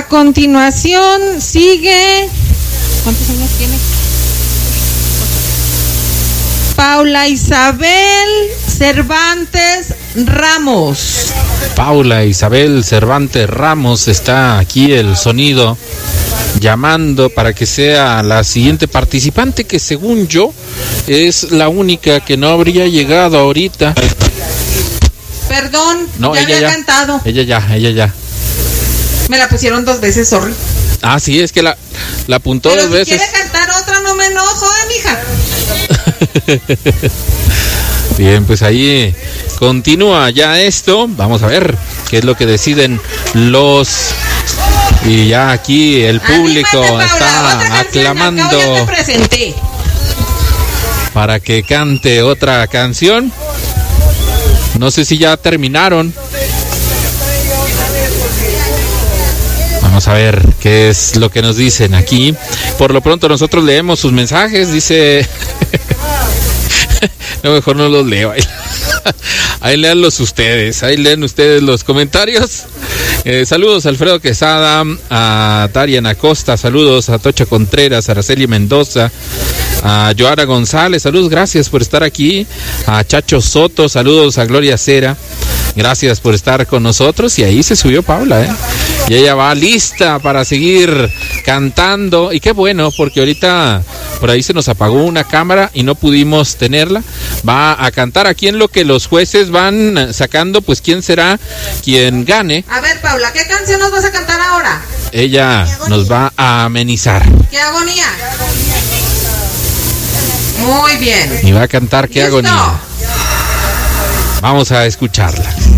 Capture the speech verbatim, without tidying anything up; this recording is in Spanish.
A continuación sigue. ¿Cuántos años tiene? Paula Isabel Cervantes Ramos. Paula Isabel Cervantes Ramos, está aquí el sonido llamando para que sea la siguiente participante, que según yo es la única que no habría llegado ahorita. Perdón, no, ya ella había ya, cantado. Ella ya, ella ya. Me la pusieron dos veces, sorry. Ah, sí, es que la, la apuntó Pero dos si veces. quiere cantar otra, no me enojo, ¿eh, mija? Bien, pues ahí continúa ya esto. Vamos a ver qué es lo que deciden los... Y ya aquí el público Anímate, está Paula, aclamando ya te presenté. para que cante otra canción. No sé si ya terminaron. Vamos a ver qué es lo que nos dicen aquí. Por lo pronto nosotros leemos sus mensajes. Dice... No, mejor no los leo. Ahí leanlos ustedes. Ahí leen ustedes los comentarios. Eh, saludos a Alfredo Quesada, a Darian Acosta, saludos a Tocha Contreras, a Araceli Mendoza, a Joara González, saludos, gracias por estar aquí, a Chacho Soto, saludos a Gloria Cera, gracias por estar con nosotros. Y ahí se subió Paula, ¿eh? Y ella va lista para seguir cantando. Y qué bueno, porque ahorita por ahí se nos apagó una cámara y no pudimos tenerla. Va a cantar aquí en lo que los jueces van sacando, pues quién será quien gane. A ver, Paula, ¿qué canción nos vas a cantar ahora? Ella nos va a amenizar. ¿Qué agonía? Muy bien. Y va a cantar Qué ¿Listo? agonía. Vamos a escucharla.